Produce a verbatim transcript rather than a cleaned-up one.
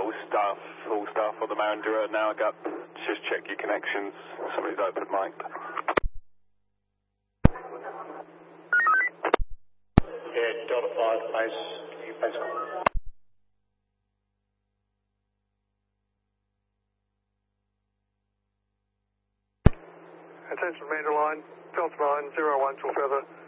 all staff, all staff on the Marandura now. I got just check your connections. Somebody's open mic. Yeah, Delta five, base, base. Attention, Commander line, Delta nine, zero one till further.